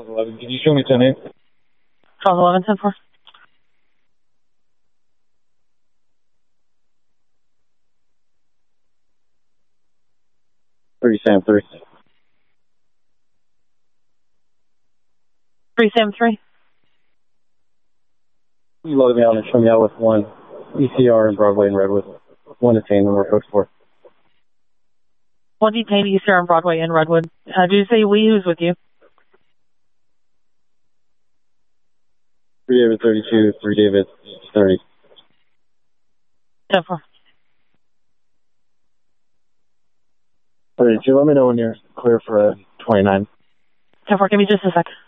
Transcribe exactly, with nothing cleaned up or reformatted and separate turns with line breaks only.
eleven. Can you show me ten eight?
Charles eleven, ten four.
Three Sam three.
Three Sam three.
You load me out and show me out with one E C R in Broadway and Redwood. One detained and we're coached for.
One detained Easter on Broadway in Redwood. Uh, do you say we? Who's with you?
Three David thirty-two, three David thirty.
ten four.
thirty-two, let me know when you're clear for a twenty-nine.
ten four, give me just a sec.